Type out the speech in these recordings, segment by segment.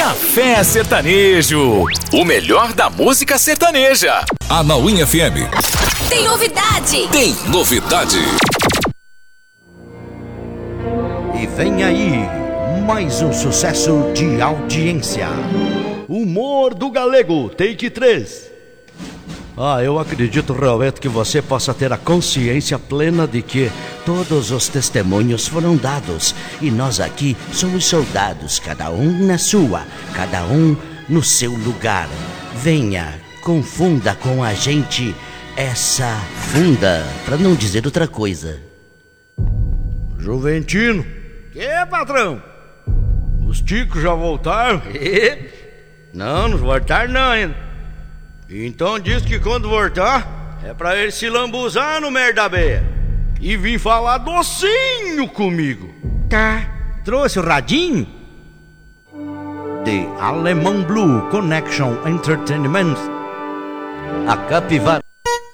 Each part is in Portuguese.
Café Sertanejo, o melhor da música sertaneja. Anauim FM. Tem novidade! Tem novidade! E vem aí, mais um sucesso de audiência. Humor do Galego, take 3. Eu acredito realmente que você possa ter a consciência plena de que todos os testemunhos foram dados e nós aqui somos soldados, cada um na sua, cada um no seu lugar. Venha, confunda com a gente essa funda, pra não dizer outra coisa. Juventino. Que, patrão? Os ticos já voltaram? Não voltaram não ainda. Então diz que quando voltar é pra ele se lambuzar no merda beia e vir falar docinho comigo. Tá, trouxe o radinho? The Alemão Blue Connection Entertainment. A capivara.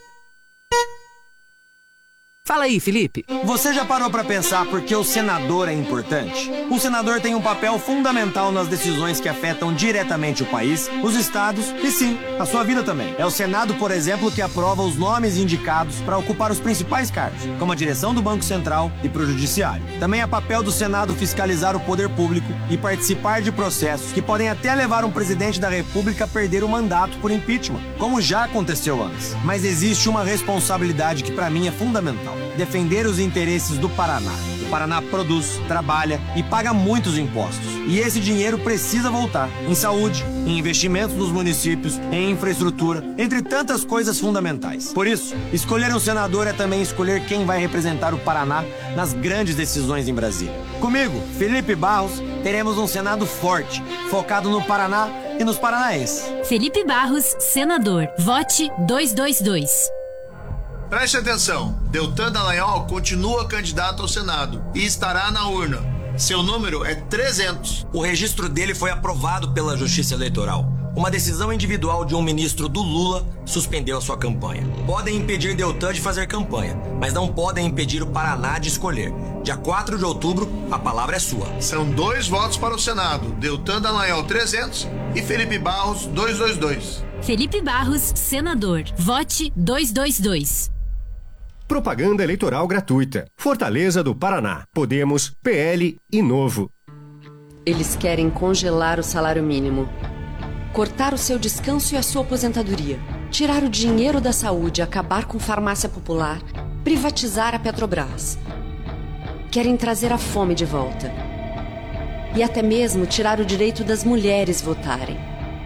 Fala aí, Felipe. Você já parou pra pensar por que o senador é importante? O senador tem um papel fundamental nas decisões que afetam diretamente o país, os estados e, sim, a sua vida também. É o Senado, por exemplo, que aprova os nomes indicados para ocupar os principais cargos, como a direção do Banco Central e pro Judiciário. Também é papel do Senado fiscalizar o poder público e participar de processos que podem até levar um presidente da República a perder o mandato por impeachment, como já aconteceu antes. Mas existe uma responsabilidade que para mim é fundamental. Defender os interesses do Paraná. O Paraná produz, trabalha e paga muitos impostos. E esse dinheiro precisa voltar em saúde, em investimentos nos municípios, em infraestrutura, entre tantas coisas fundamentais. Por isso, escolher um senador é também escolher quem vai representar o Paraná nas grandes decisões em Brasília. Comigo, Felipe Barros, teremos um Senado forte, focado no Paraná e nos paranaenses. Felipe Barros, senador. Vote 222. Preste atenção, Deltan Dallagnol continua candidato ao Senado e estará na urna. Seu número é 300. O registro dele foi aprovado pela Justiça Eleitoral. Uma decisão individual de um ministro do Lula suspendeu a sua campanha. Podem impedir Deltan de fazer campanha, mas não podem impedir o Paraná de escolher. Dia 4 de outubro, a palavra é sua. São 2 votos para o Senado, Deltan Dallagnol 300 e Felipe Barros 222. Felipe Barros, senador. Vote 222. Propaganda eleitoral gratuita. Fortaleza do Paraná. Podemos, PL e Novo. Eles querem congelar o salário mínimo, cortar o seu descanso e a sua aposentadoria, tirar o dinheiro da saúde, acabar com farmácia popular, privatizar a Petrobras. Querem trazer a fome de volta. E até mesmo tirar o direito das mulheres votarem.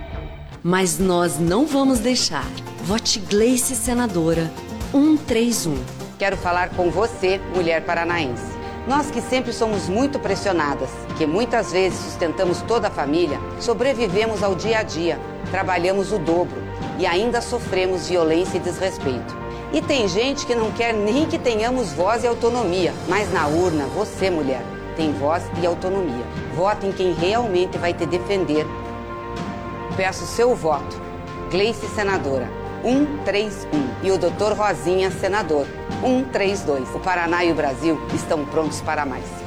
Mas nós não vamos deixar. Vote Gleice, senadora. 131. Quero falar com você, mulher paranaense. Nós que sempre somos muito pressionadas, que muitas vezes sustentamos toda a família, sobrevivemos ao dia a dia, trabalhamos o dobro e ainda sofremos violência e desrespeito. E tem gente que não quer nem que tenhamos voz e autonomia, mas na urna, você, mulher, tem voz e autonomia. Vote em quem realmente vai te defender. Peço seu voto. Gleice, senadora. 131. E o Dr. Rosinha, senador. 132. O Paraná e o Brasil estão prontos para mais.